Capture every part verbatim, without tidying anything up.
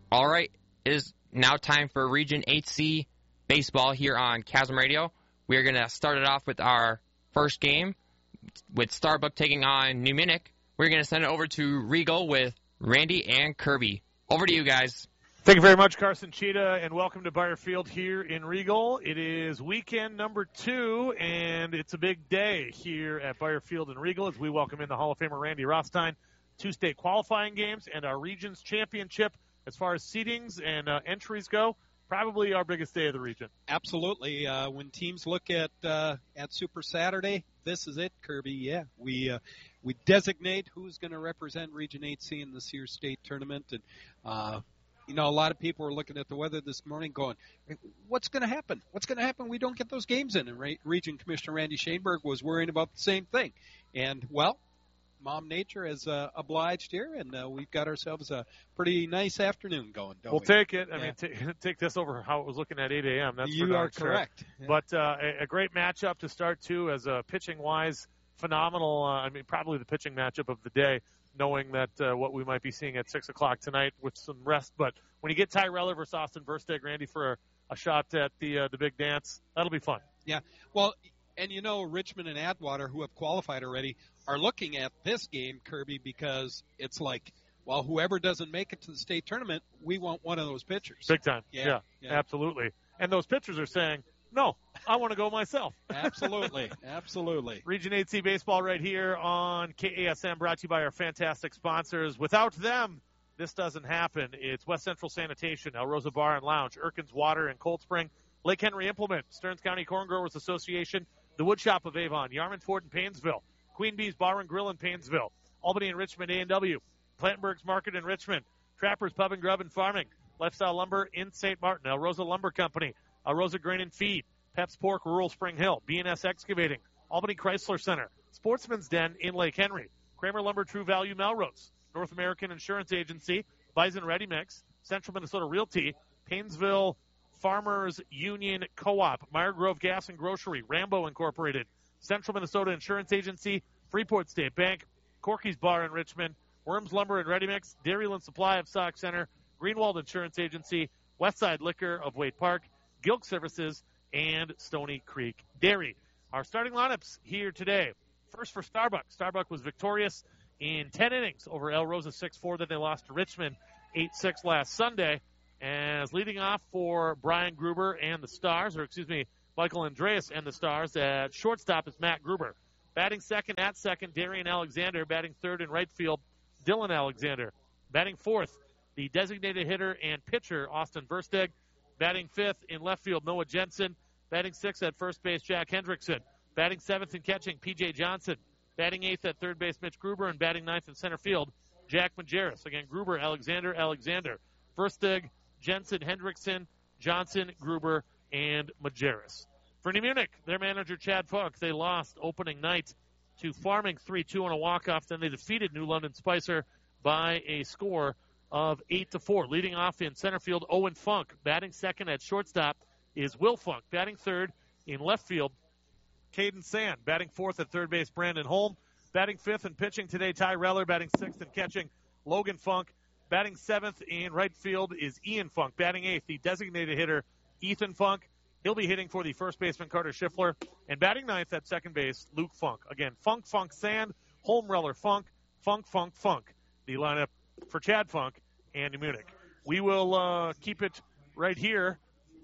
All right, it is now time for Region eight C baseball here on Chasm Radio. We are going to start it off with our first game with Starbuck taking on New Munich. We're going to send it over to Regal with Randy and Kirby. Over to you guys. Thank you very much, Carson Cheetah, and welcome to Bayer Field here in Regal. It is weekend number two, and it's a big day here at Bayer Field in Regal as we welcome in the Hall of Famer Randy Rothstein, two state qualifying games, and our region's championship. As far as seedings and uh, entries go, probably our biggest day of the region. Absolutely. Uh, when teams look at uh, at Super Saturday, this is it, Kirby. Yeah, we uh, we designate who's going to represent Region eight C in this year's state tournament, and uh, you know, a lot of people were looking at the weather this morning going, what's going to happen? What's going to happen? We don't get those games in. And Re- Region Commissioner Randy Shaneberg was worrying about the same thing. And, well, Mom Nature has uh, obliged here, and uh, we've got ourselves a pretty nice afternoon going, don't we'll we? take it. I yeah. mean, t- take this over how it was looking at eight a.m. That's you for are sure. correct. Yeah. But uh, a, a great matchup to start, too, as a pitching-wise, phenomenal. Uh, I mean, probably the pitching matchup of the day, knowing that uh, what we might be seeing at six o'clock tonight with some rest. But when you get Ty Reller versus Austin Versteg, Randy, for a, a shot at the uh, the big dance, that'll be fun. Yeah. Well, and you know, Richmond and Atwater, who have qualified already, are looking at this game, Kirby, because it's like, well, whoever doesn't make it to the state tournament, we want one of those pitchers. Big time. Yeah, yeah, yeah. absolutely. And those pitchers are saying, no, I want to go myself. Absolutely, absolutely. Region eight C baseball right here on K A S M, brought to you by our fantastic sponsors. Without them, this doesn't happen. It's West Central Sanitation, El Rosa Bar and Lounge, Erkins Water and Cold Spring, Lake Henry Implement, Stearns County Corn Growers Association, the Wood Shop of Avon, Yarmouth Ford in Paynesville, Queen Bee's Bar and Grill in Paynesville, Albany and Richmond A and W, Plantenberg's Market in Richmond, Trappers Pub and Grub and Farming, Lifestyle Lumber in Saint Martin, El Rosa Lumber Company, El Rosa Grain and Feed, Pep's Pork, Rural Spring Hill, B and S Excavating, Albany Chrysler Center, Sportsman's Den in Lake Henry, Kramer Lumber True Value Melrose, North American Insurance Agency, Bison Ready Mix, Central Minnesota Realty, Paynesville Farmers Union Co-op, Meyer Grove Gas and Grocery, Rambo Incorporated, Central Minnesota Insurance Agency, Freeport State Bank, Corky's Bar in Richmond, Worms Lumber and Ready Mix, Dairyland Supply of Sauk Center, Greenwald Insurance Agency, Westside Liquor of Wade Park, Gilk Services, and Stony Creek Dairy. Our starting lineups here today. First for Starbuck. Starbuck was victorious in ten innings over El Rosa six four. Then they lost to Richmond eight six last Sunday. As leading off for Brian Gruber and the Stars, or excuse me, Michael Andreas and the Stars, at shortstop is Matt Gruber. Batting second at second, Darian Alexander. Batting third in right field, Dylan Alexander. Batting fourth, the designated hitter and pitcher, Austin Versteg. Batting fifth in left field, Noah Jensen. Batting sixth at first base, Jack Hendrickson. Batting seventh and catching, P J Johnson. Batting eighth at third base, Mitch Gruber. And batting ninth in center field, Jack Majerus. Again, Gruber, Alexander, Alexander. Versteg, Jensen, Hendrickson, Johnson, Gruber, and Majerus. For New Munich, their manager, Chad Funk, they lost opening night to Farming three two on a walk-off. Then they defeated New London Spicer by a score of eight to four. Leading off in center field, Owen Funk. Batting second at shortstop is Will Funk. Batting third in left field, Caden Sand. Batting fourth at third base, Brandon Holm. Batting fifth and pitching today, Ty Reller. Batting sixth and catching, Logan Funk. Batting seventh in right field is Ian Funk. Batting eighth, the designated hitter, Ethan Funk. He'll be hitting for the first baseman, Carter Schiffler. And batting ninth at second base, Luke Funk. Again, Funk, Funk, Sand, Holm, Reller, Funk, Funk, Funk, Funk. The lineup for Chad Funk and New Munich. We will uh, keep it right here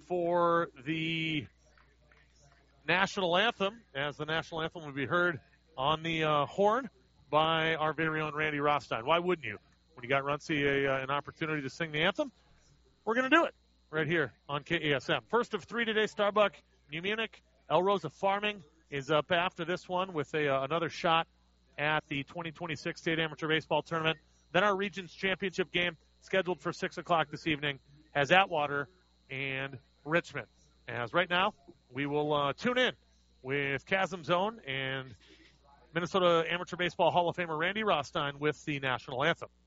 for the national anthem, as the national anthem will be heard on the uh, horn by our very own Randy Rothstein. Why wouldn't you? When you got Runcie a, uh, an opportunity to sing the anthem, we're going to do it right here on K A S M. First of three today, Starbuck, New Munich. El Rosa Farming is up after this one with a uh, another shot at the twenty twenty-six State Amateur Baseball Tournament. Then our Region's Championship game, scheduled for six o'clock this evening, has Atwater and Richmond. As right now, we will uh, tune in with Chasm Zone and Minnesota Amateur Baseball Hall of Famer Randy Rothstein with the national anthem.